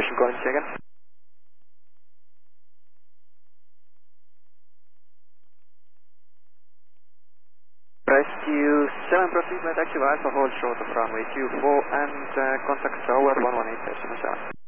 Ocean calling you again. Rescue 7, proceed by taxi Alpha, hold short of runway 24 and contact tower 118.7.